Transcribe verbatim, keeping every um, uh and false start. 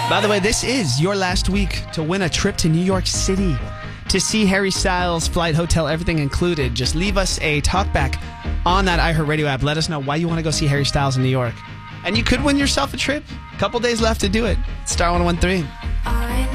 By the way, this is your last week to win a trip to New York City to see Harry Styles, flight, hotel, everything included. Just leave us a talkback on that iHeartRadio app. Let us know why you want to go see Harry Styles in New York. And you could win yourself a trip. A couple days left to do it. Star one oh one three.